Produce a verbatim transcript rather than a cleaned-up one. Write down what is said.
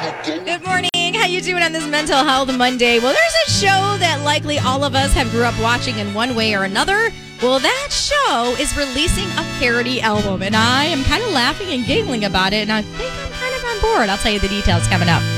Good morning. How you doing on this Mental Health Monday? Well, there's a show that likely all of us have grew up watching in one way or another. Well, that show is releasing a parody album, and I am kind of laughing and giggling about it, and I think I'm kind of on board. I'll tell you the details coming up.